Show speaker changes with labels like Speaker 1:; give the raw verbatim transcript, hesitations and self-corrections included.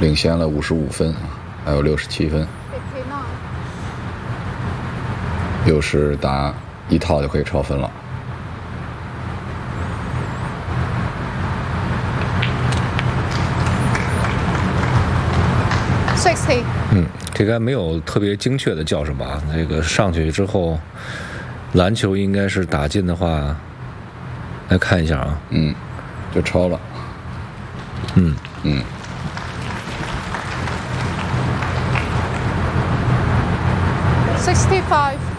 Speaker 1: 领先了五十五分，还有六十七分。又是打一套就可以超分了。
Speaker 2: sixty。
Speaker 3: 嗯，这个没有特别精确的叫什么啊？这个上去之后，篮球应该是打进的话，来看一下啊。
Speaker 1: 嗯，就超了。
Speaker 3: 嗯
Speaker 1: 嗯。
Speaker 2: sixty-five。